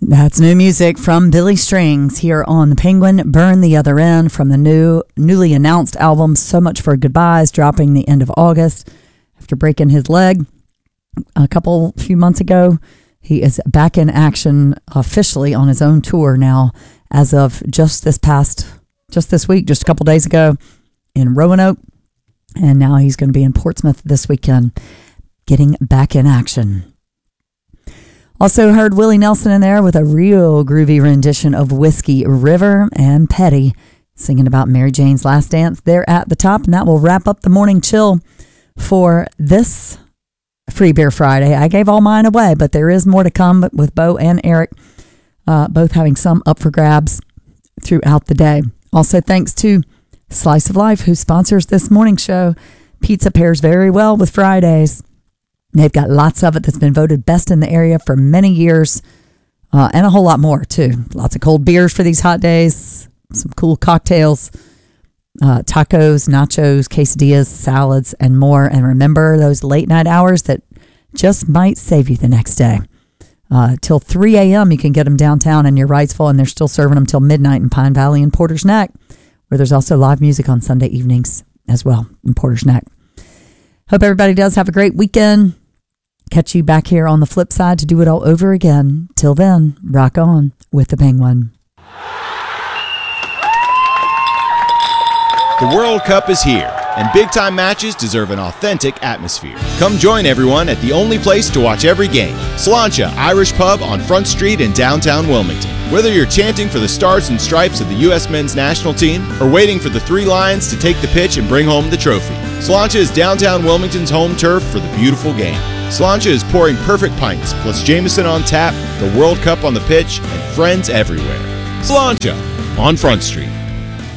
That's new music from Billy Strings here on The Penguin. Burn the Other End from the newly announced album So Much for Goodbyes, dropping the end of August. After breaking his leg a few months ago, he is back in action officially on his own tour now as of just this week, just a couple days ago in Roanoke. And now he's going to be in Portsmouth this weekend, getting back in action. Also heard Willie Nelson in there with a real groovy rendition of Whiskey River, and Petty singing about Mary Jane's Last Dance there at the top. And that will wrap up the morning chill for this Free Beer Friday. I gave all mine away, but there is more to come with Bo and Eric, both having some up for grabs throughout the day. Also, thanks to Slice of Life, who sponsors this morning show. Pizza pairs very well with Fridays. They've got lots of it that's been voted best in the area for many years, and a whole lot more, too. Lots of cold beers for these hot days, some cool cocktails, tacos, nachos, quesadillas, salads, and more. And remember those late night hours that just might save you the next day. Till 3 a.m. you can get them downtown in your Wrightsville, and they're still serving them till midnight in Pine Valley and Porter's Neck, where there's also live music on Sunday evenings as well in Porter's Neck. Hope everybody does have a great weekend. Catch you back here on the flip side to do it all over again. Till then, rock on with the Penguin. The World Cup is here, and big-time matches deserve an authentic atmosphere. Come join everyone at the only place to watch every game, Sláinte Irish Pub on Front Street in downtown Wilmington. Whether you're chanting for the stars and stripes of the U.S. men's national team or waiting for the Three Lions to take the pitch and bring home the trophy, Sláinte is downtown Wilmington's home turf for the beautiful game. Sláinte is pouring perfect pints, plus Jameson on tap, the World Cup on the pitch, and friends everywhere. Sláinte on Front Street.